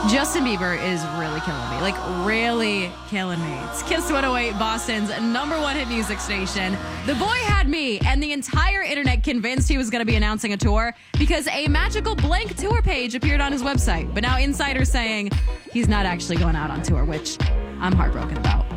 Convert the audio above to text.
Justin Bieber is really killing me. Like, really killing me. It's Kiss 108, Boston's #1 hit music station. The boy had me and the entire internet convinced he was going to be announcing a tour because a magical blank tour page appeared on his website. But now insiders saying he's not actually going out on tour, which I'm heartbroken about.